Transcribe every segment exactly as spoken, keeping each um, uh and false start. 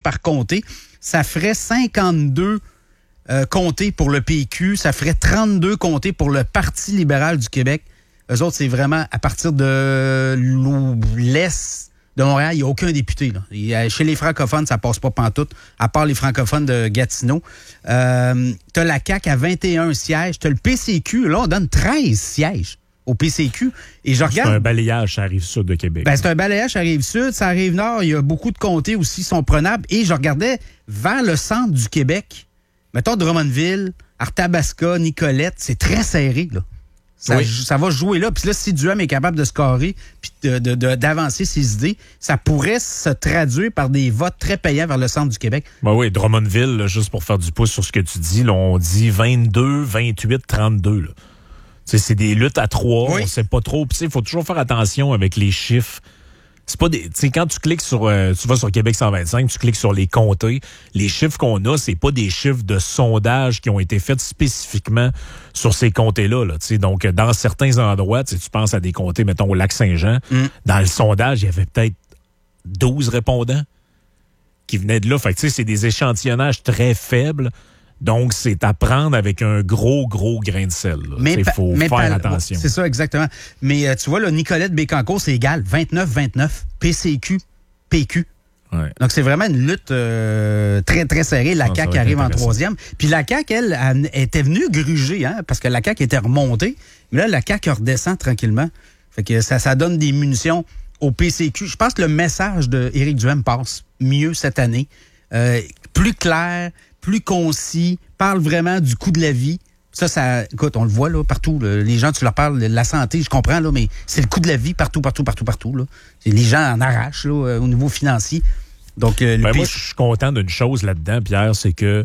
par comté. Ça ferait cinquante-deux euh, comtés pour le P Q. Ça ferait trente-deux comtés pour le Parti libéral du Québec. Eux autres, c'est vraiment à partir de l'Est de Montréal, il n'y a aucun député. Là. Il y a, chez les francophones, ça passe pas pantoute, à part les francophones de Gatineau. Euh, t'as la C A Q à vingt et un sièges. T'as le P C Q, là, on donne treize sièges au P C Q. Et je regarde. C'est un balayage, ça arrive sud de Québec. Ben, c'est un balayage, ça arrive sud, ça arrive nord. Il y a beaucoup de comtés aussi qui sont prenables. Et je regardais vers le centre du Québec. Mettons Drummondville, Arthabasca, Nicolette. C'est très serré, là. Ça, oui. ça va jouer là. Puis là, si Duhem est capable de scorer puis de, de, de, d'avancer ses idées, ça pourrait se traduire par des votes très payants vers le centre du Québec. Ben oui, Drummondville, là, juste pour faire du pouce sur ce que tu dis, là, on dit vingt-deux, vingt-huit, trente-deux. Là. C'est des luttes à trois, oui. On sait pas trop. Il faut toujours faire attention avec les chiffres. C'est pas des. Quand tu cliques sur. Euh, tu vas sur Québec cent vingt-cinq, tu cliques sur les comtés. Les chiffres qu'on a, c'est pas des chiffres de sondage qui ont été faits spécifiquement sur ces comtés-là. Là, donc, dans certains endroits, tu penses à des comtés, mettons, au Lac-Saint-Jean. Mm. Dans le sondage, il y avait peut-être douze répondants qui venaient de là. Fait que c'est des échantillonnages très faibles. Donc, c'est à prendre avec un gros, gros grain de sel. Il faut faire pa- attention. C'est ça, exactement. Mais euh, tu vois, là, Nicolette Bécancour, c'est égal. vingt-neuf vingt-neuf. P C Q, P Q. Ouais. Donc, c'est vraiment une lutte euh, très, très serrée. La non, C A Q arrive en troisième. Puis la C A Q, elle, elle, elle était venue gruger, hein, parce que la C A Q était remontée. Mais là, la C A Q redescend tranquillement. Fait que ça, ça donne des munitions au P C Q. Je pense que le message d'Éric Duhem passe mieux cette année. Euh, plus clair, plus concis, parle vraiment du coût de la vie. Ça, ça, écoute, on le voit là, partout. Là. Les gens, tu leur parles de la santé, je comprends, là, mais c'est le coût de la vie partout, partout, partout, partout. Là. Les gens en arrachent là, au niveau financier. Donc, euh, ben le moi, je suis content d'une chose là-dedans, Pierre, c'est que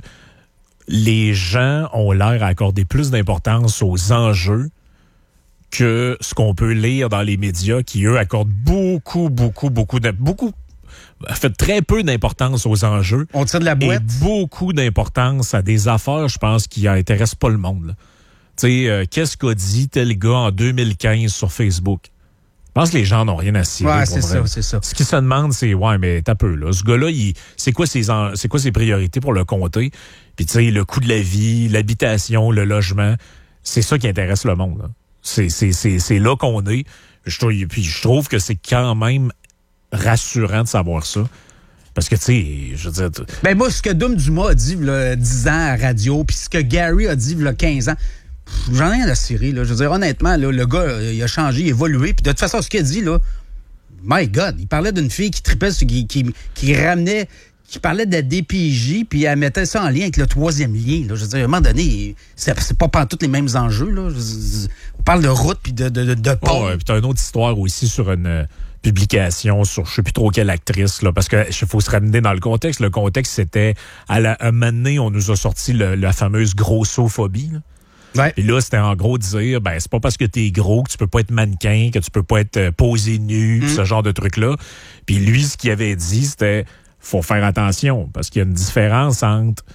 les gens ont l'air à accorder plus d'importance aux enjeux que ce qu'on peut lire dans les médias qui, eux, accordent beaucoup, beaucoup, beaucoup, de, beaucoup fait très peu d'importance aux enjeux. On tire de la boîte. Et beaucoup d'importance à des affaires, je pense, qui n'intéressent pas le monde. Tu sais, euh, qu'est-ce qu'a dit tel gars en deux mille quinze sur Facebook? Je pense que les gens n'ont rien à cirer. Ouais, c'est ça, c'est ça. Ce qu'ils se demandent, c'est, ouais, mais t'as peu, là. Ce gars-là, il, c'est quoi ses, en, c'est quoi ses priorités pour le comté? Puis, tu sais, le coût de la vie, l'habitation, le logement, c'est ça qui intéresse le monde, là. C'est, c'est, c'est, c'est là qu'on est. Je trouve, puis, je trouve que c'est quand même rassurant de savoir ça. Parce que, tu sais, je veux dire... Ben moi, ce que Dom Dumas a dit il y a dix ans à radio, puis ce que Gary a dit il y a quinze ans, pff, j'en ai rien à cirer, là. Je veux dire, honnêtement, là, le gars, il a changé, il a évolué, puis de toute façon, ce qu'il a dit, là, my God, il parlait d'une fille qui tripait, qui, qui, qui ramenait, qui parlait de la D P J, puis elle mettait ça en lien avec le troisième lien, là. Je veux dire, à un moment donné, c'est, c'est pas pantoute les mêmes enjeux, là. On parle de route, puis de, de, de, de pont. Oh, ouais, puis t'as une autre histoire aussi sur une... publication sur je sais plus trop quelle actrice, là, parce que il faut se ramener dans le contexte. Le contexte, c'était à la, un moment donné, on nous a sorti le, la fameuse grossophobie. Là. Ouais. Et là, c'était en gros dire, ben c'est pas parce que t'es gros que tu peux pas être mannequin, que tu peux pas être posé nu, mm. ce genre de trucs-là. Puis lui, ce qu'il avait dit, c'était faut faire attention, parce qu'il y a une différence entre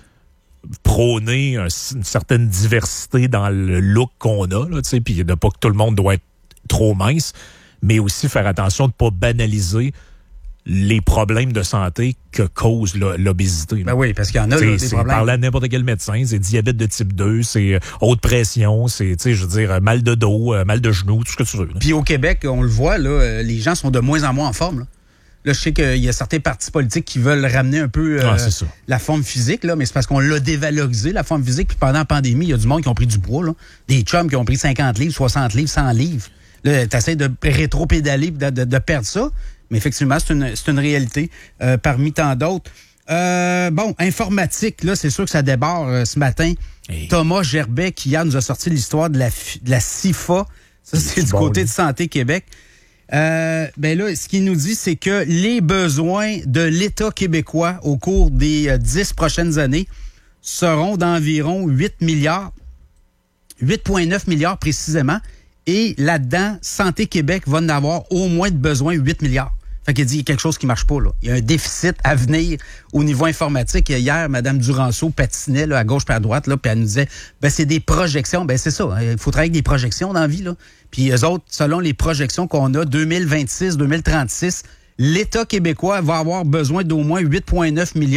prôner un, une certaine diversité dans le look qu'on a, là, tu sais, puis de pas que tout le monde doit être trop mince, mais aussi faire attention de ne pas banaliser les problèmes de santé que cause l'obésité. Ben oui, parce qu'il y en a là, des c'est problèmes. Parler à n'importe quel médecin, c'est diabète de type deux, c'est euh, haute pression, c'est, tu sais, je veux dire, mal de dos, euh, mal de genoux, tout ce que tu veux. Là. Puis au Québec, on le voit, là, les gens sont de moins en moins en forme. Là, là je sais qu'il y a certains partis politiques qui veulent ramener un peu euh, ah, la forme physique, là, mais c'est parce qu'on l'a dévalorisé, la forme physique. Puis pendant la pandémie, il y a du monde qui ont pris du poids. Là. Des chums qui ont pris cinquante livres, soixante livres, cent livres. Là, tu essaies de rétro-pédaler, de, de, de perdre ça. Mais effectivement, c'est une, c'est une réalité euh, parmi tant d'autres. Euh, bon, informatique, là, c'est sûr que ça débarre euh, ce matin. Hey. Thomas Gerbet, qui hier nous a sorti l'histoire de la, de la C I F A. Ça, c'est, c'est du bon, côté lui. De Santé Québec. Euh, ben là, ce qu'il nous dit, c'est que les besoins de l'État québécois au cours des euh, dix prochaines années seront d'environ huit milliards. huit virgule neuf milliards précisément. Et là-dedans, Santé Québec va en avoir au moins de besoin huit milliards. Fait qu'il dit qu'il y a quelque chose qui marche pas, là. Il y a un déficit à venir au niveau informatique. Hier, Mme Duranceau patinait, là, à gauche puis à droite, là, puis elle nous disait, ben, c'est des projections. Ben, c'est ça. Il faut travailler avec des projections dans la vie, là. Puis eux autres, selon les projections qu'on a, deux mille vingt-six, deux mille trente-six, l'État québécois va avoir besoin d'au moins huit virgule neuf milliards.